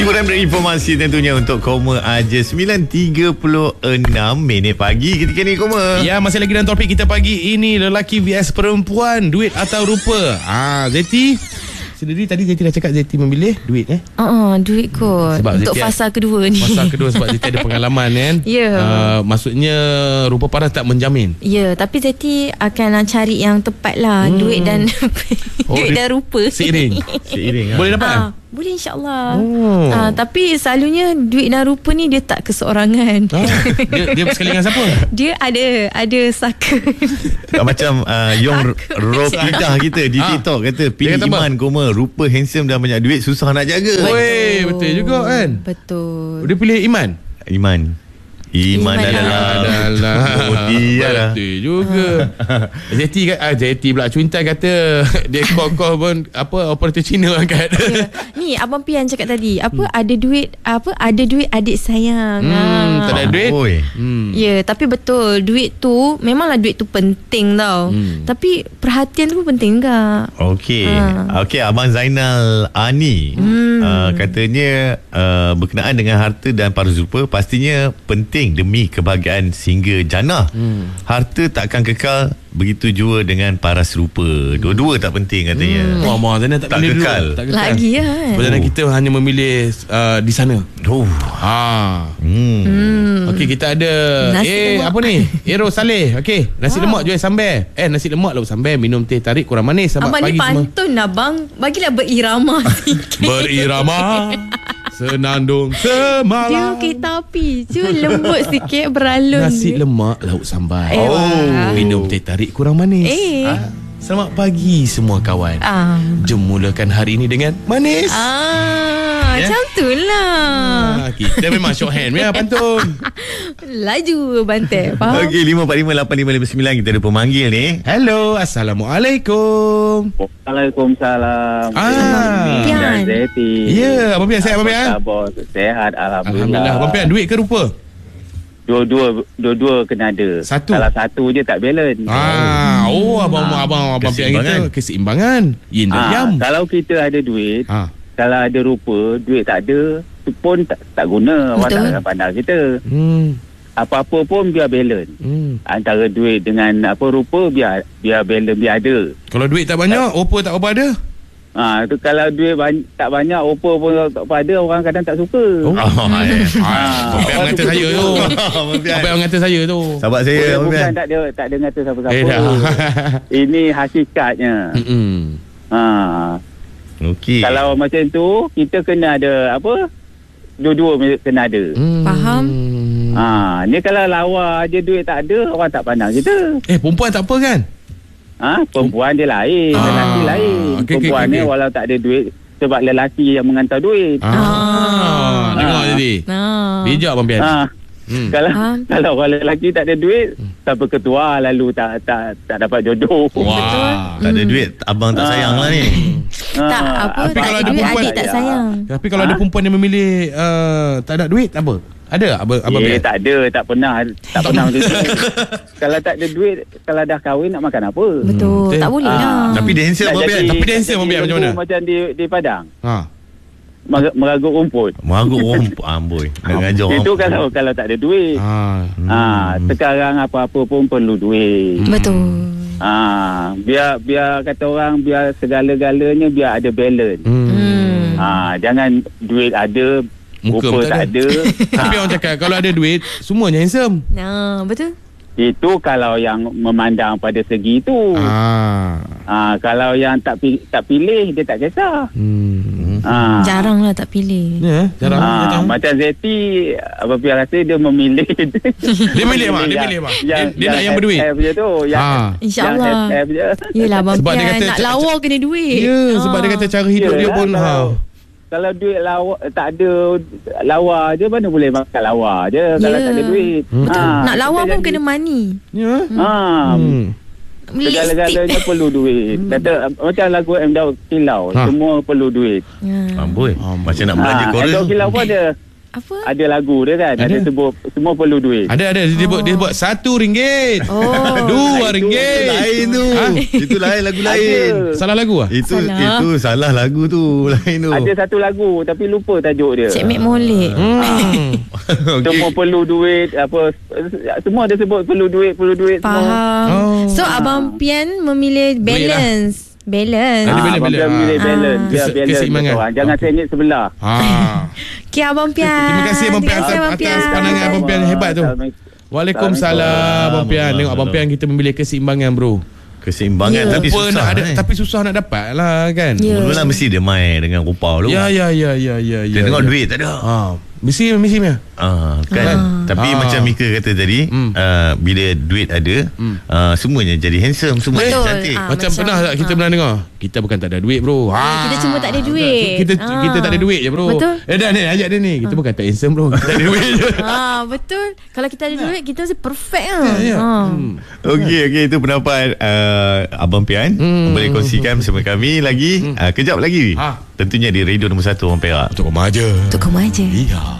Hiburan berinformasi tentunya untuk Koma aja. 9.36 minit pagi ketika ni, Koma. Ya, masih lagi dalam topik kita pagi ini, lelaki vs perempuan, duit atau rupa. Zeti sendiri tadi Zeti dah cakap Zeti memilih duit duit kot. Sebab untuk Zeti fasa kedua ni. Fasa kedua sebab Zeti ada pengalaman kan. Ya. Maksudnya rupa paras tak menjamin. Ya, tapi Zeti akan cari yang tepat lah. Duit dan duit dan rupa Seiring Boleh dapat? boleh, insyaAllah. Tapi selalunya duit dan rupa ni dia tak keseorangan. Dia sekali dengan siapa? Dia ada saka. Macam Yong Ropidah kita di TikTok kata, pilih kata Iman, Koma, rupa handsome dan banyak duit susah nak jaga. Weh, betul juga kan. Betul. Dia pilih Iman adalah dia betul juga. Zeti pula Cuntai kata dia call pun operator Cina angkat. Ni Abang Pian cakap tadi, ada duit adik sayang. Tak ada duit. Ya, tapi betul, duit tu memanglah duit tu penting tau. Tapi perhatian tu pun penting juga. Okey, Abang Zainal Ani katanya berkenaan dengan harta dan paras rupa pastinya penting demi kebahagiaan singgah jannah. Harta takkan kekal, begitu jua dengan paras rupa. Dua-dua tak penting katanya. Zainal tak pilih kekal. Tak kekal Lagi kan. Sebab kita hanya memilih di sana. Okey, kita ada apa ni? Ero Saleh. Okey, nasi lemak jual sambal. Nasi lemak lauk sambal, minum teh tarik kurang manis. Selamat Abang pagi ni semua. pantun lah bang. Bagilah berirama sikit. Berirama senandung Dia semalam. kereta api. Cuma lembut sikit, beralun. Nasi lemak lauk sambal. Minum teh tarik kurang manis. Selamat pagi semua kawan. Jom mulakan hari ini dengan manis. Macam tu lah. Kita memang short hand ya pantun. Laju bantai. Faham? Okey, 5458559 kita ada pemanggil ni. Hello, Assalamualaikum. Waalaikumsalam. Pian. Zeti. Ya, Abang Pian, sihat Abang Pian? Khabar? Sehat, Alhamdulillah. Abang Pian, duit ke rupa? Dua-dua kena ada. Satu. Salah satu je tak balance. Abang Pian kita keseimbangan. Yin dan yang. Kalau kita ada duit, kalau ada rupa, duit tak ada, tu pun tak guna. Orang tak akan pandang kita. Apa-apa pun biar balance. Antara duit dengan rupa biar balance, biar ada. Kalau duit tak banyak, rupa tak apa ada. Tu kalau duit tak banyak, rupa pun tak apa ada, orang kadang tak suka. Abang Pian mengata saya tu. Abang Pian mengata saya tu. Sahabat saya, Abang Pian. Bukan tak ada ngata siapa-siapa. Ini hakikatnya. Okey. Kalau macam tu, kita kena ada dua-dua kena ada. Faham? Ni kalau lawa je duit tak ada, orang tak pandang kita. Perempuan tak apa kan? Perempuan dia lain, lelaki lain. Perempuan ni walau tak ada duit, sebab lelaki yang mengantar duit. Dengar jadi. Bijak Abang Pian. Kalau orang lelaki tak ada duit, sampai ketua lalu tak dapat jodoh. Tak ada duit, abang tak sayang lah ni. Tapi kalau ada duit perempuan adik tak sayang. Tapi kalau ada perempuan yang memilih tak ada duit, apa? Ada Abang Pian? Tak ada, tak pernah macam tu. Kalau tak ada duit, kalau dah kahwin nak makan apa? Betul, tak boleh lah. Tapi dia handsome Abang Pian. Tapi dia handsome Abang Pian macam mana? Macam di Padang. Meragut rumput. Amboi. Nak ngajar orang. Itu kalau tak ada duit. Sekarang apa-apa pun perlu duit. Betul. Biar kata orang, biar segala-galanya biar ada balance. Jangan duit ada, muka rupa tak ada. Tapi orang cakap kalau ada duit semuanya handsome. Betul. Itu kalau yang memandang pada segi itu. Kalau yang tak pilih, dia tak kisah. Jarang lah tak pilih. Jarang. Macam Zeti, Abang Pian rasa dia memilih. Dia milih mak. Dia nak yang berduit. InsyaAllah. Yelah Abang Pian, nak lawa kena duit. Ya, sebab dia kata cara hidup dia pun kalau duit lawa tak ada, lawa je, mana boleh makan lawa je kalau tak ada duit. Nak lawa pun kena money. Segala-galanya perlu duit. Kata macam lagu M. Daud Kilau, semua perlu duit. Amboi. Macam nak belanja chorus. Daud Kilau pun ada Apa? Ada lagu dia kan. Ada sebut semua perlu duit. Ada dia buat RM1. RM2. Lain tu. Itu lain lagu lain. Salah lagu ah? Itu salah lagu tu. Lain tu. Ada satu lagu tapi lupa tajuk dia. Cik Mek Molek. Semua perlu duit, apa semua dia sebut perlu duit Faham. semua. So Abang Pian memilih balance. Balance. Dia milih balance. Dia balance. Jangan sengit sebelah. Okay, Abang Pian. Terima kasih Abang Pian atas pandangan Abang Pian hebat tu. Waalaikumsalam Abang Pian. Tengok Abang Pian kita memilih keseimbangan bro. Keseimbangan tapi susah tapi susah nak dapat lah kan. Mula-mula mesti dia main dengan rupau tu. Ya. Dia tengok duit tak ada. Mesti kan. Tapi macam Mika kata tadi, bila duit ada, semuanya jadi handsome, semua jadi cantik. Macam pernah tak kita pernah dengar, kita bukan tak ada duit bro. Kita cuma tak ada duit. Kita tak ada duit je bro. Betul. Dah ni ajak dia ni. Kita bukan tak handsome bro. Kita tak ada duit je. Betul. Kalau kita ada duit, kita mesti perfect Okey, itu pendapat Abang Pian. Boleh kongsikan bersama kami lagi. Kejap lagi. Tentunya di radio nombor 1 Orang Perak. Untuk rumah aja. Iya.